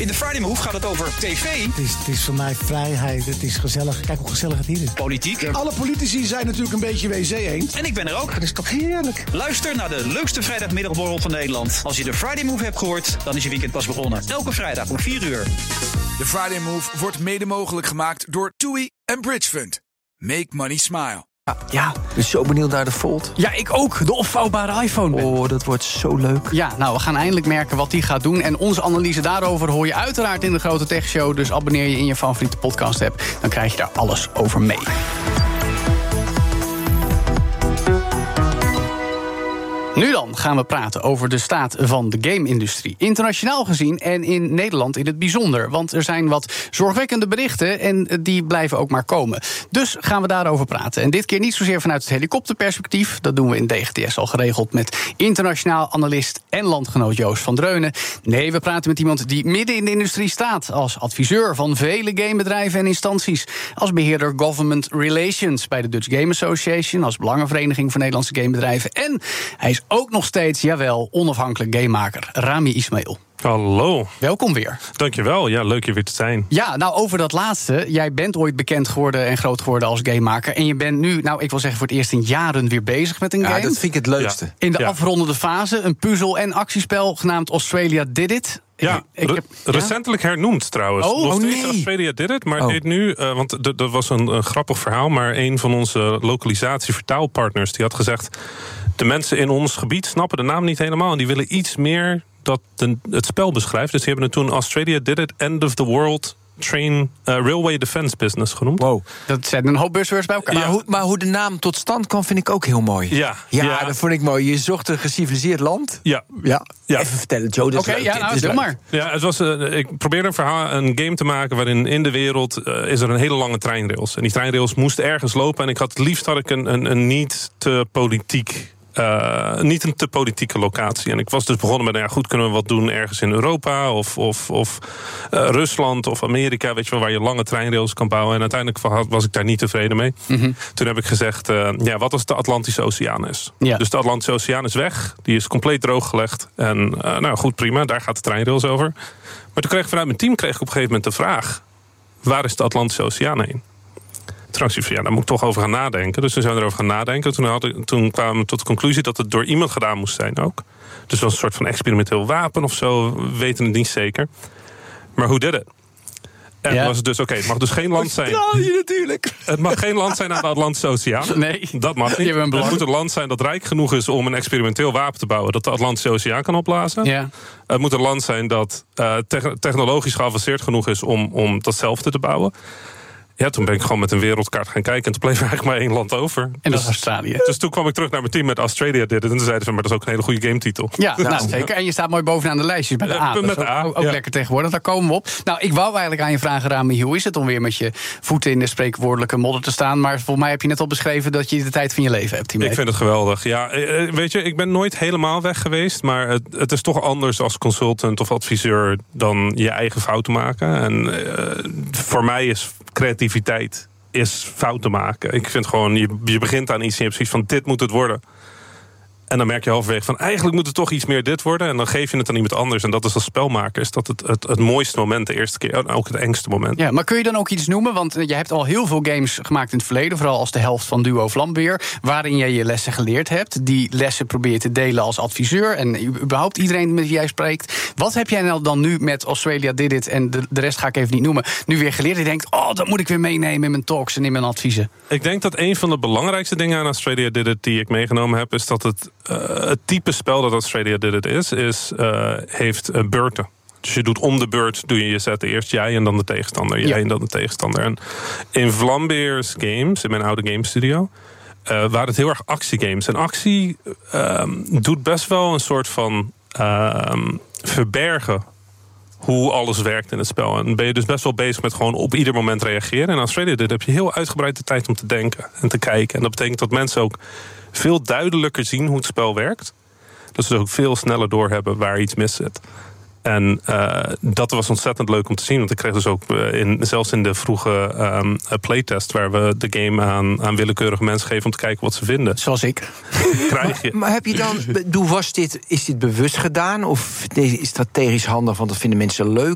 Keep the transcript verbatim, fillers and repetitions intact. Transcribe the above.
In de Friday Move gaat het over tv. Het is, het is voor mij vrijheid, het is gezellig. Kijk hoe gezellig het hier is. Politiek. Alle politici zijn natuurlijk een beetje wc-eend. En ik ben er ook. Het is toch heerlijk. Luister naar de leukste vrijdagmiddagborrel van Nederland. Als je de Friday Move hebt gehoord, dan is je weekend pas begonnen. Elke vrijdag om vier uur. De Friday Move wordt mede mogelijk gemaakt door TUI en Bridge Fund. Make money smile. Ja, dus zo benieuwd naar de Fold. Ja, ik ook. De opvouwbare iPhone. Oh, dat wordt zo leuk. Ja, nou, we gaan eindelijk merken wat die gaat doen. En onze analyse daarover hoor je uiteraard in de Grote Tech Show. Dus abonneer je in je favoriete podcast app. Dan krijg je daar alles over mee. Nu dan gaan we praten over de staat van de game-industrie. Internationaal gezien en in Nederland in het bijzonder. Want er zijn wat zorgwekkende berichten en die blijven ook maar komen. Dus gaan we daarover praten. En dit keer niet zozeer vanuit het helikopterperspectief. Dat doen we in D G T S al geregeld met internationaal analist en landgenoot Joost van Dreunen. Nee, we praten met iemand die midden in de industrie staat. Als adviseur van vele gamebedrijven en instanties. Als beheerder Government Relations bij de Dutch Game Association. Als belangenvereniging voor Nederlandse gamebedrijven. En hij is ook nog steeds, jawel, onafhankelijk gamemaker Rami Ismail. Hallo. Welkom weer. Dankjewel, ja, leuk je weer te zijn. Ja, nou over dat laatste. Jij bent ooit bekend geworden en groot geworden als gamemaker. En je bent nu, nou ik wil zeggen voor het eerst in jaren weer bezig met een ja, game. Ja, dat vind ik het leukste. Ja. In de ja. afrondende fase, een puzzel- en actiespel genaamd Australia Did It. Ja, ik, ik heb, re- recentelijk hernoemd trouwens. Oh, Nog oh steeds nee. Australia Did It, maar oh. het heet nu... Uh, want d- dat was een, een grappig verhaal, maar een van onze lokalisatie-vertaalpartners die had gezegd... de mensen in ons gebied snappen de naam niet helemaal en die willen iets meer dat de, het spel beschrijft. Dus die hebben het toen Australia Did It, End of the World... Train, uh, Railway Defense Business genoemd. Wow. Dat zijn een hoop buzzwords bij elkaar. Maar, hoe, maar hoe de naam tot stand kwam, vind ik ook heel mooi. Ja, ja, ja. dat vond ik mooi. Je zocht een geciviliseerd land. Ja. Ja. Ja. Even vertellen, Joe. Oké, Oké, ja, nou, doe maar. Ja, het was, uh, ik probeerde een verhaal, een game te maken waarin in de wereld uh, is er een hele lange treinrails. En die treinrails moesten ergens lopen. En ik had het liefst had ik een, een, een niet te politiek. Uh, niet een te politieke locatie. En ik was dus begonnen met, nou ja, goed, kunnen we wat doen ergens in Europa of, of, of uh, Rusland of Amerika, weet je wel, waar je lange treinrails kan bouwen. En uiteindelijk was ik daar niet tevreden mee. Mm-hmm. Toen heb ik gezegd, uh, ja, wat als de Atlantische Oceaan is? Ja. Dus de Atlantische Oceaan is weg, die is compleet drooggelegd. En uh, nou goed, prima, daar gaat de treinrails over. Maar toen kreeg ik vanuit mijn team kreeg ik op een gegeven moment de vraag, waar is de Atlantische Oceaan heen? Toen dacht ik van, ja, daar moet ik toch over gaan nadenken. Dus toen zijn we erover gaan nadenken. Toen, had ik, toen kwamen we tot de conclusie dat het door iemand gedaan moest zijn ook. Dus het was een soort van experimenteel wapen of zo. We weten het niet zeker. Maar hoe did it? En ja. was het dus, oké, okay, het mag dus geen land zijn. Je natuurlijk. Het mag geen land zijn aan de Atlantische Oceaan. Nee. Dat mag niet. Het moet een land zijn dat rijk genoeg is om een experimenteel wapen te bouwen dat de Atlantische Oceaan kan opblazen. Ja. Het moet een land zijn dat uh, te- technologisch geavanceerd genoeg is om, om datzelfde te bouwen. Ja, toen ben ik gewoon met een wereldkaart gaan kijken. En toen bleef er eigenlijk maar één land over. En dus, dat is Australië. Dus toen kwam ik terug naar mijn team met Australia Did It. En toen zeiden ze, maar dat is ook een hele goede gametitel. Ja, nou, nou, zeker. En je staat mooi bovenaan de lijstjes bij de A. Met de A, ook ook ja. lekker tegenwoordig, daar komen we op. Nou, ik wou eigenlijk aan je vragen, Rami, hoe is het om weer met je voeten in de spreekwoordelijke modder te staan? Maar volgens mij heb je net al beschreven dat je de tijd van je leven hebt hiermee. Ik vind het geweldig. Ja, weet je, ik ben nooit helemaal weg geweest. Maar het, het is toch anders als consultant of adviseur dan je eigen fouten maken. En uh, voor mij is creativiteit is fouten maken. Ik vind gewoon, je, je begint aan iets en je hebt zoiets van, dit moet het worden. En dan merk je halverwege van, eigenlijk moet het toch iets meer dit worden. En dan geef je het aan iemand anders. En dat is als spelmaker, is dat het, het, het mooiste moment de eerste keer. En ook het engste moment. Ja, maar kun je dan ook iets noemen? Want je hebt al heel veel games gemaakt in het verleden. Vooral als de helft van Duo Vlambeer. Waarin jij je lessen geleerd hebt. Die lessen probeer je te delen als adviseur. En überhaupt iedereen met wie jij spreekt. Wat heb jij nou dan nu met Australia Did It? En de, de rest ga ik even niet noemen. Nu weer geleerd. Je denkt, oh, dat moet ik weer meenemen in mijn talks en in mijn adviezen. Ik denk dat een van de belangrijkste dingen aan Australia Did It die ik meegenomen heb, is dat het Uh, het type spel dat Australia Did It is, is uh, heeft uh, beurten. Dus je doet om de beurt, doe je je zetten eerst jij en dan de tegenstander. Jij ja. en dan de tegenstander. En in Vlambeer's games, in mijn oude game studio, uh, waren het heel erg actiegames. En actie uh, doet best wel een soort van uh, verbergen hoe alles werkt in het spel. En ben je dus best wel bezig met gewoon op ieder moment reageren. En in Australia Did It heb je heel uitgebreid de tijd om te denken en te kijken. En dat betekent dat mensen ook veel duidelijker zien hoe het spel werkt. Dat ze ook veel sneller doorhebben waar iets mis zit. En uh, dat was ontzettend leuk om te zien. Want ik kreeg dus ook, uh, in, zelfs in de vroege um, playtest, waar we de game aan, aan willekeurige mensen geven om te kijken wat ze vinden. Zoals ik. Krijg je. Maar, maar heb je dan, doe, was dit, is dit bewust gedaan? Of is strategisch handig, want dat vinden mensen leuk?